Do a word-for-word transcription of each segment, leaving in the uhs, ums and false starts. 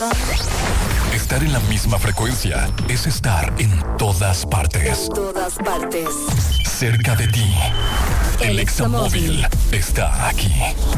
Estar en la misma frecuencia es estar en todas partes. En todas partes. Cerca de ti. El Examóvil está aquí.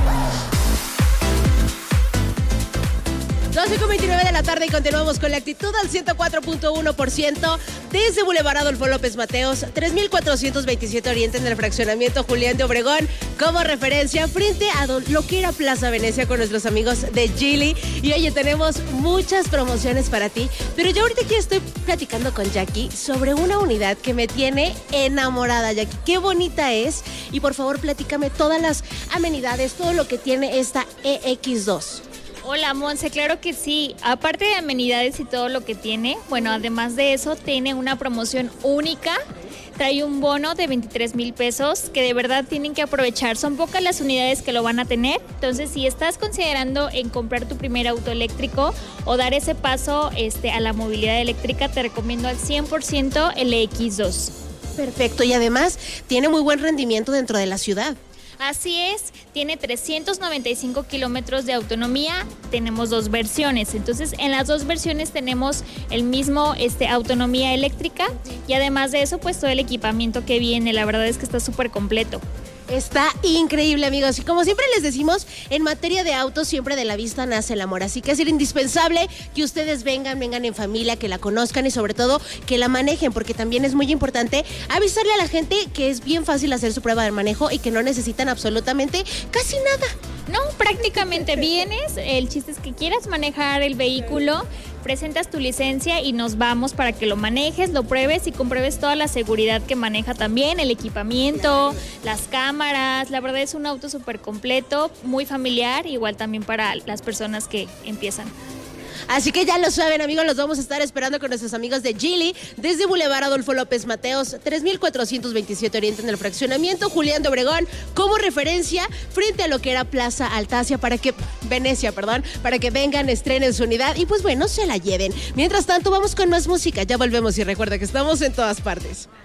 doce con veintinueve de la tarde y continuamos con la actitud al ciento cuatro punto uno por ciento desde Boulevard Adolfo López Mateos, tres mil cuatrocientos veintisiete Oriente en el fraccionamiento Julián de Obregón, como referencia frente a lo que era Plaza Venecia con nuestros amigos de Geely. Y oye, tenemos muchas promociones para ti, pero yo ahorita aquí estoy platicando con Jackie sobre una unidad que me tiene enamorada. Jackie, qué bonita es, y por favor platícame todas las amenidades, todo lo que tiene esta E X dos. Hola, Monse, claro que sí. Aparte de amenidades y todo lo que tiene, bueno, además de eso, tiene una promoción única. Trae un bono de veintitrés mil pesos que de verdad tienen que aprovechar. Son pocas las unidades que lo van a tener. Entonces, si estás considerando en comprar tu primer auto eléctrico o dar ese paso este, a la movilidad eléctrica, te recomiendo al cien por ciento el E X dos. Perfecto, y además tiene muy buen rendimiento dentro de la ciudad. Así es, tiene trescientos noventa y cinco kilómetros de autonomía, tenemos dos versiones, entonces en las dos versiones tenemos el mismo este, autonomía eléctrica y además de eso pues todo el equipamiento que viene, la verdad es que está súper completo. Está increíble, amigos. Y como siempre les decimos, en materia de autos, siempre de la vista nace el amor. Así que es indispensable que ustedes vengan, vengan en familia, que la conozcan y sobre todo que la manejen, porque también es muy importante avisarle a la gente que es bien fácil hacer su prueba de manejo y que no necesitan absolutamente casi nada. No, prácticamente vienes, el chiste es que quieras manejar el vehículo, presentas tu licencia y nos vamos para que lo manejes, lo pruebes y compruebes toda la seguridad que maneja también, el equipamiento, las cámaras. La verdad es un auto súper completo, muy familiar, igual también para las personas que empiezan. Así que ya lo saben, amigos, los vamos a estar esperando con nuestros amigos de Geely desde Boulevard Adolfo López Mateos, tres mil cuatrocientos veintisiete Oriente en el fraccionamiento Julián de Obregón, como referencia frente a lo que era Plaza Altasia, para que, Venecia, perdón, para que vengan, estrenen su unidad y pues bueno, se la lleven. Mientras tanto, vamos con más música, ya volvemos y recuerda que estamos en todas partes.